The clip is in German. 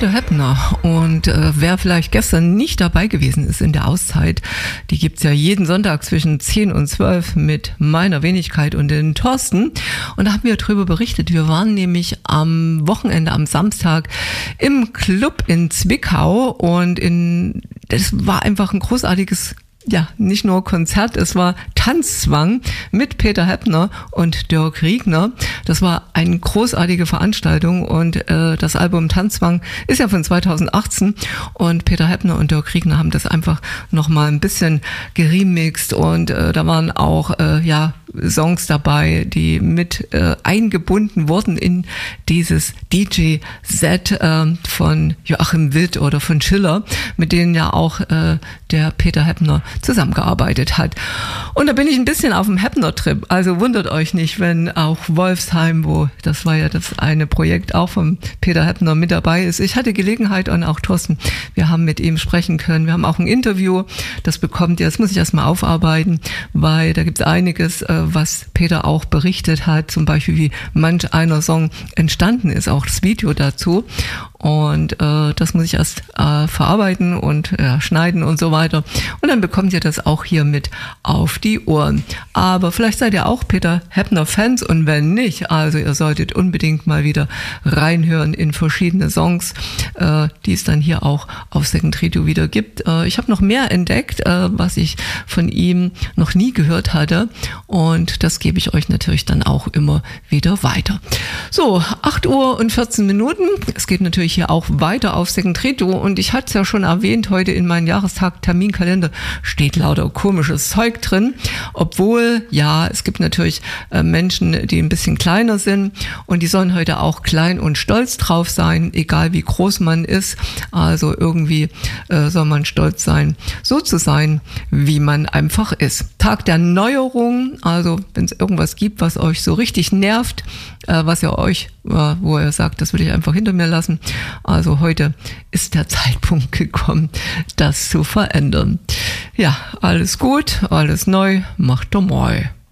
Peter Heppner. Und wer vielleicht gestern nicht dabei gewesen ist in der Auszeit, die gibt's ja jeden Sonntag zwischen 10 und 12 mit meiner Wenigkeit und den Thorsten. Und da haben wir darüber berichtet. Wir waren nämlich am Wochenende, am Samstag im Club in Zwickau und das war einfach ein großartiges, ja, nicht nur Konzert, es war Tanzzwang mit Peter Heppner und Dirk Riegner. Das war eine großartige Veranstaltung und das Album Tanzzwang ist ja von 2018 und Peter Heppner und Dirk Riegner haben das einfach nochmal ein bisschen geremixt und da waren auch Songs dabei, die mit eingebunden wurden in dieses DJ-Set von Joachim Wild oder von Schiller, mit denen ja auch der Peter Heppner zusammengearbeitet hat. Und da bin ich ein bisschen auf dem Heppner-Trip. Also wundert euch nicht, wenn auch Wolfsheim, das war ja das eine Projekt auch von Peter Heppner mit dabei ist. Ich hatte Gelegenheit und auch Thorsten, wir haben mit ihm sprechen können. Wir haben auch ein Interview, das bekommt ihr, das muss ich erstmal aufarbeiten, weil da gibt es einiges, was Peter auch berichtet hat, zum Beispiel wie manch einer Song entstanden ist, auch das Video dazu. Und das muss ich erst verarbeiten und schneiden und so weiter. Und dann bekommt ihr das auch hier mit auf die Ohren. Aber vielleicht seid ihr auch Peter Heppner-Fans und wenn nicht, also ihr solltet unbedingt mal wieder reinhören in verschiedene Songs, die es dann hier auch auf Second Trio wieder gibt. Ich habe noch mehr entdeckt, was ich von ihm noch nie gehört hatte und das gebe ich euch natürlich dann auch immer wieder weiter. So, 8 Uhr und 14 Minuten. Es geht natürlich hier auch weiter auf Second Trio und ich hatte es ja schon erwähnt, heute in meinem Jahrestag-Terminkalender steht lauter komisches Zeug drin, obwohl, ja, es gibt natürlich Menschen, die ein bisschen kleiner sind und die sollen heute auch klein und stolz drauf sein, egal wie groß man ist, also irgendwie soll man stolz sein, so zu sein, wie man einfach ist. Tag der Neuerung, also wenn es irgendwas gibt, was euch so richtig nervt, was ihr euch, wo ihr sagt, das will ich einfach hinter mir lassen. Also heute ist der Zeitpunkt gekommen, das zu verändern. Ja, alles gut, alles neu, macht doch mal.